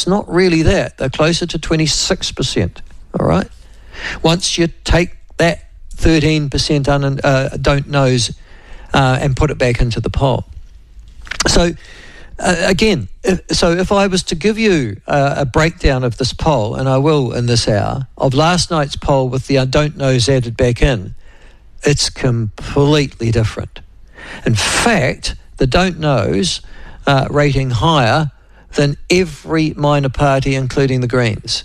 it's not really that. They're closer to 26%, all right? Once you take that 13% don't knows and put it back into the poll. So, again, if I was to give you a breakdown of this poll, and I will in this hour, of last night's poll with the don't knows added back in, it's completely different. In fact, the don't knows rating higher than every minor party, including the Greens.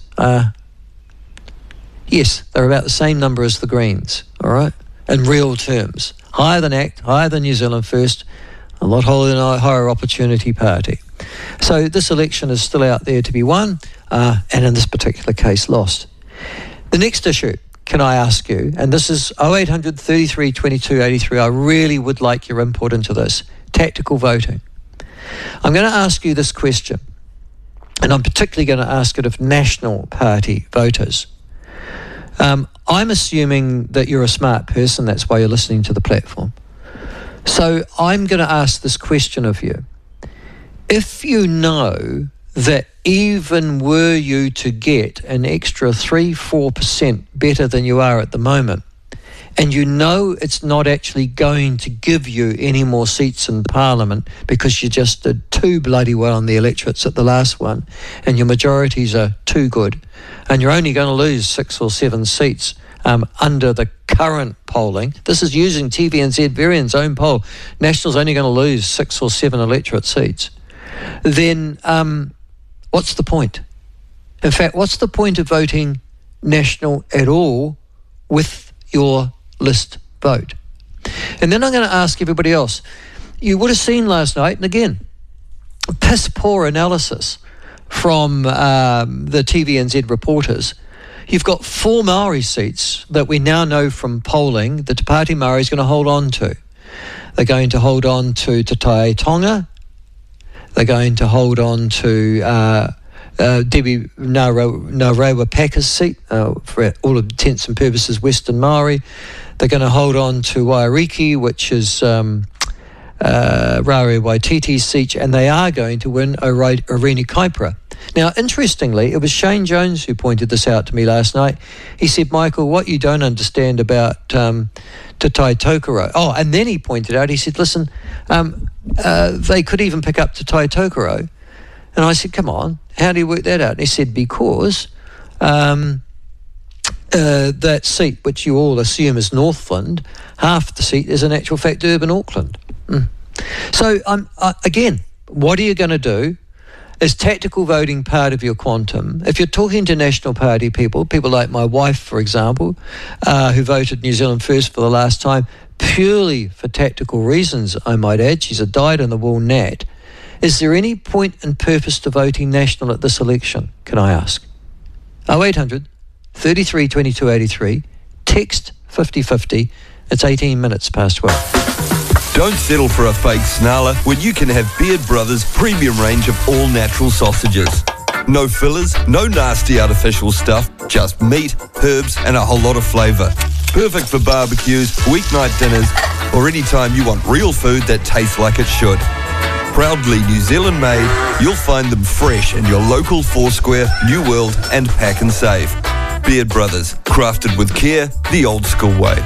Yes, they're about the same number as the Greens, all right, in real terms. Higher than ACT, higher than New Zealand First, a lot higher opportunity party. So this election is still out there to be won, and in this particular case, lost. The next issue, can I ask you, and this is 0800 33 22 83, I really would like your input into this, tactical voting. I'm going to ask you this question, and I'm particularly going to ask it of National Party voters. I'm assuming that you're a smart person, that's why you're listening to the platform. So I'm going to ask this question of you. If you know that even were you to get an extra 3-4% better than you are at the moment, and you know it's not actually going to give you any more seats in Parliament because you just did too bloody well on the electorates at the last one, and your majorities are too good, and you're only going to lose 6 or 7 seats under the current polling. This is using TVNZ Varian's own poll. National's only going to lose 6 or 7 electorate seats. Then what's the point? In fact, what's the point of voting National at all with your list vote? And then I'm going to ask everybody else. You would have seen last night, and again, piss poor analysis from the TVNZ reporters. You've got 4 Maori seats that we now know from polling that Te Pāti Māori is going to hold on to. They're going to hold on to Te Tai Tonga. They're going to hold on to Debbie Narewa Paka's seat, for all intents and purposes, Western Maori. They're going to hold on to Wairiki, which is Rare Waititi's seat, and they are going to win Orini Kaipara. Now, interestingly, it was Shane Jones who pointed this out to me last night. He said, Michael, what you don't understand about Te Tai Tokoro. Oh, and then he pointed out, he said, listen, they could even pick up Te Tai Tokoro. And I said, come on, how do you work that out? And he said, because that seat, which you all assume is Northland, half the seat is in actual fact urban Auckland. So, again, what are you going to do? Is tactical voting part of your quantum? If you're talking to National Party people like my wife, for example, who voted New Zealand First for the last time, purely for tactical reasons, I might add, she's a dyed-in-the-wool gnat, is there any point and purpose to voting National at this election, can I ask? 0800 33 22 83, text 5050, it's 18 minutes past 12. Don't settle for a fake snarler when you can have Beard Brothers' premium range of all-natural sausages. No fillers, no nasty artificial stuff, just meat, herbs and a whole lot of flavour. Perfect for barbecues, weeknight dinners, or any time you want real food that tastes like it should. Proudly New Zealand made, you'll find them fresh in your local Foursquare, New World and Pack and Save. Beard Brothers, crafted with care, the old school way.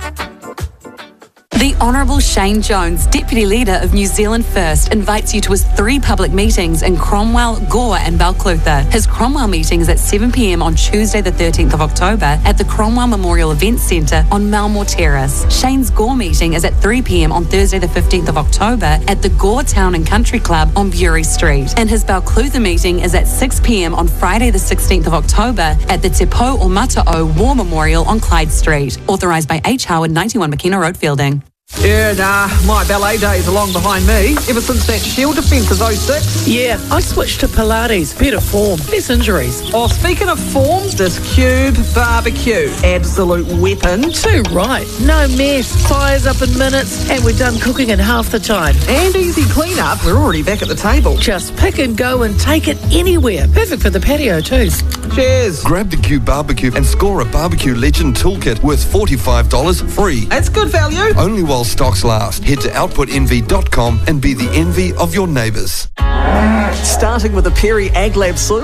The Honourable Shane Jones, Deputy Leader of New Zealand First, invites you to his 3 public meetings in Cromwell, Gore and Balclutha. His Cromwell meeting is at 7 p.m. on Tuesday the 13th of October at the Cromwell Memorial Events Centre on Malmore Terrace. Shane's Gore meeting is at 3 p.m. on Thursday the 15th of October at the Gore Town and Country Club on Bury Street. And his Balclutha meeting is at 6 p.m. on Friday the 16th of October at the Te Pou o Mata'o War Memorial on Clyde Street. Authorised by H. Howard, 91 McKenna Road, Fielding. Yeah, nah, my ballet days are long behind me. Ever since that shield defence of 06. Yeah, I switched to Pilates. Better form, less injuries. Oh, speaking of form, this Cube barbecue. Absolute weapon. Too right. No mess. Fires up in minutes. And we're done cooking in half the time. And easy clean-up. We're already back at the table. Just pick and go and take it anywhere. Perfect for the patio too. Cheers. Grab the Cube barbecue and score a Barbecue Legend toolkit worth $45 free. That's good value. Only while stocks last. Head to outputenvy.com and be the envy of your neighbours. Starting with a Perry AgLab soup.